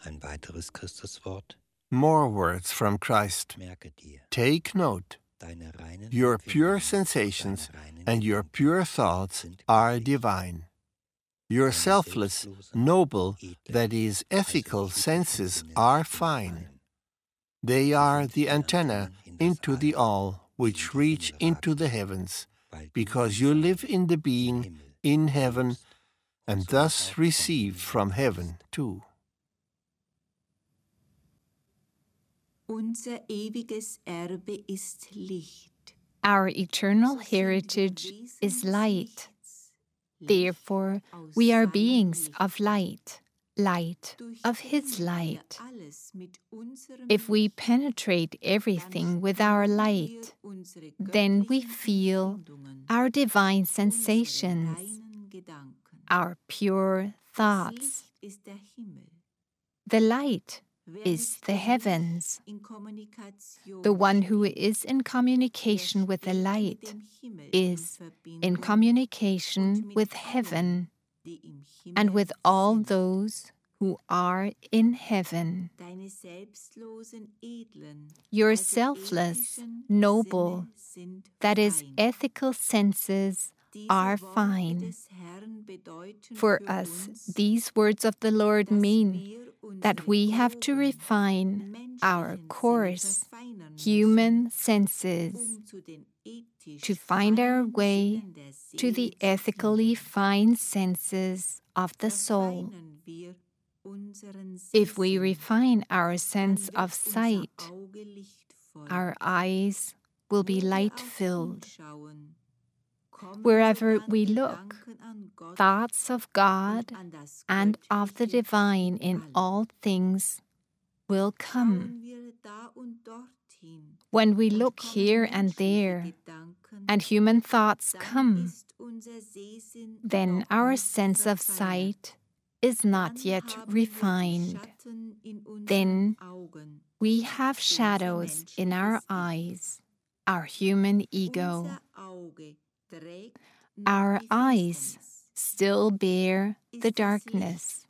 Ein weiteres Christuswort. More words from Christ. Merke dir, Take note. deine reinen Your pure Empfindungen, sensations deine reinen and your Gedanken pure thoughts sind are göttlich. divine. Your Deine selfless, selbstlosen, noble, edlen, that is, ethical also senses Sinne are sind fine. fein. They Sie are sind the wie antenna in das into the All, all, die in which die reach Himmel into ragen, the heavens, weil du because sie you sein live in the im being Himmel in heaven, lebst und and somit thus auch von receive ihm from her heaven bist. too. Unser ewiges Erbe ist Licht. Our eternal heritage is light. Therefore, we are beings of light, light of His light. If we penetrate everything with our light, then we feel our divine sensations, our pure thoughts. The light is the heavens. The one who is in communication with the light is in communication with heaven and with all those who are in heaven. Your selfless, noble, that is, ethical senses are fine. For us, these words of the Lord mean that we have to refine our coarse, human senses to find our way to the ethically fine senses of the soul. If we refine our sense of sight, our eyes will be light-filled. Wherever we look, thoughts of God and of the divine in all things will come. When we look here and there, and human thoughts come, then our sense of sight is not yet refined. Then we have shadows in our eyes, our human ego. Our eyes still bear the darkness.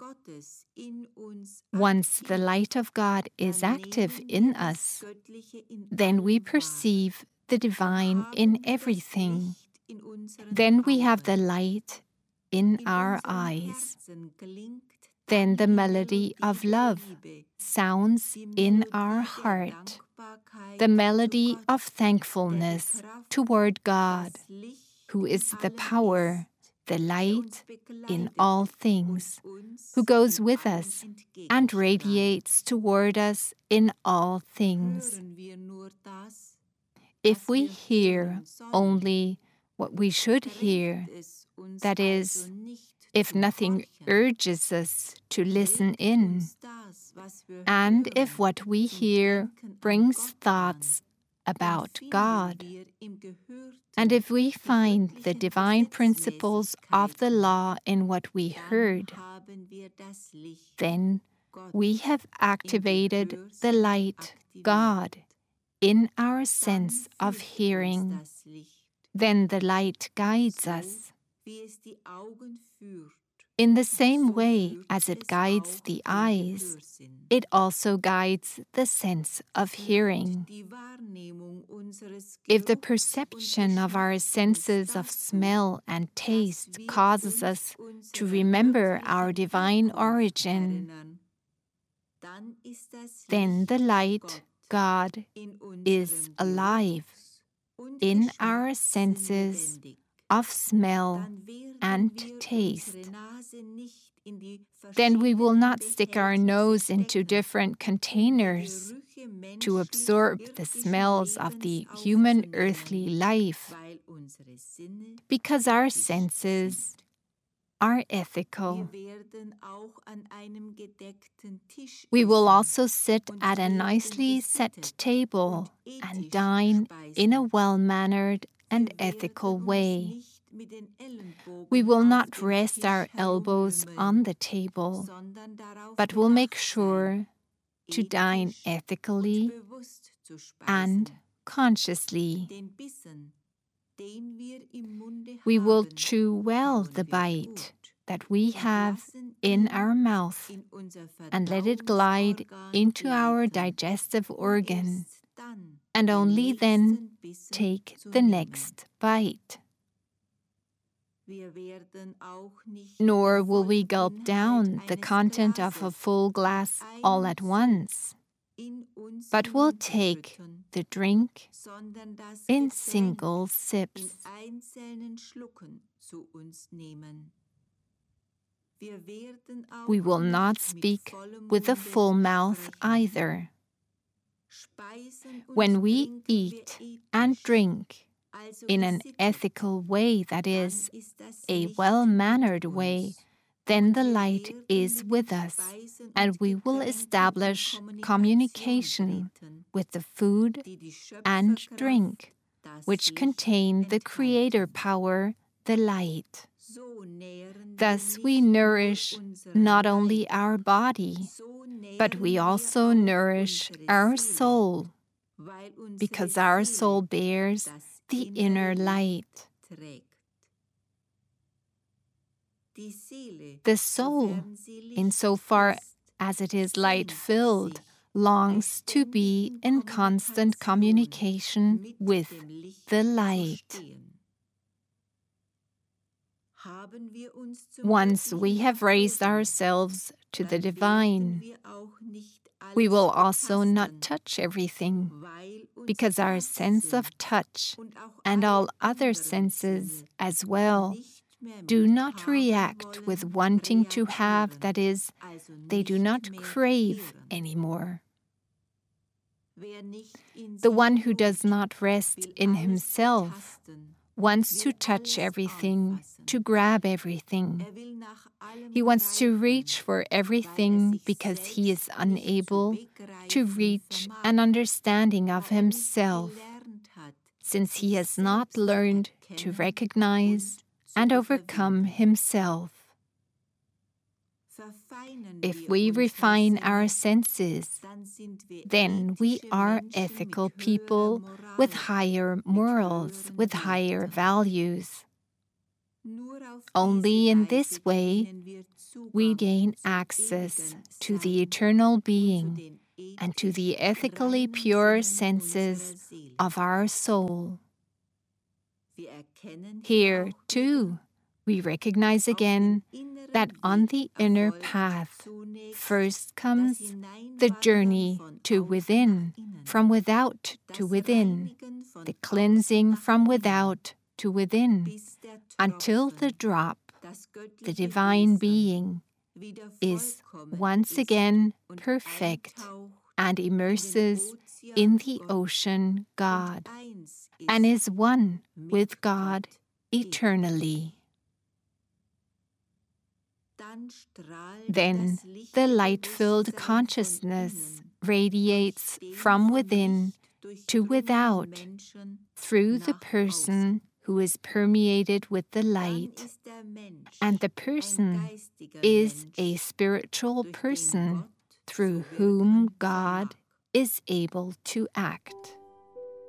Once the light of God is active in us, then we perceive the divine in everything. Then we have the light in our eyes. Then the melody of love sounds in our heart, the melody of thankfulness toward God, who is the power, the light in all things, who goes with us and radiates toward us in all things. If we hear only what we should hear, that is, if nothing urges us to listen in, and if what we hear brings thoughts about God, and if we find the divine principles of the law in what we heard, then we have activated the light, God, in our sense of hearing. Then the light guides us. In the same way as it guides the eyes, it also guides the sense of hearing. If the perception of our senses of smell and taste causes us to remember our divine origin, then the light, God, is alive in our senses of smell and taste. Then we will not stick our nose into different containers to absorb the smells of the human earthly life, because our senses are ethical. We will also sit at a nicely set table and dine in a well-mannered and ethical way. We will not rest our elbows on the table, but will make sure to dine ethically and consciously. We will chew well the bite that we have in our mouth and let it glide into our digestive organ, and only then take the next bite. Nor will we gulp down the content of a full glass all at once, but will take the drink in single sips. We will not speak with a full mouth either. When we eat and drink in an ethical way, that is, a well-mannered way, then the light is with us, and we will establish communication with the food and drink, which contain the creator power, the light. Thus we nourish not only our body, but we also nourish our soul, because our soul bears the inner light. The soul, insofar as it is light-filled, longs to be in constant communication with the light. Once we have raised ourselves to the divine, we will also not touch everything, because our sense of touch and all other senses as well do not react with wanting to have, that is, they do not crave anymore. The one who does not rest in himself wants to touch everything, to grab everything. He wants to reach for everything because he is unable to reach an understanding of himself, since he has not learned to recognize and overcome himself. If we refine our senses, then we are ethical people with higher morals, with higher values. Only in this way we gain access to the eternal being and to the ethically pure senses of our soul. Here, too, we recognize again that on the inner path first comes the journey to within, from without to within, the cleansing from without to within, until the drop, the divine being, is once again perfect and immerses in the ocean God, and is one with God eternally. Then the light-filled consciousness radiates from within to without through the person who is permeated with the light, and the person is a spiritual person through whom God is able to act.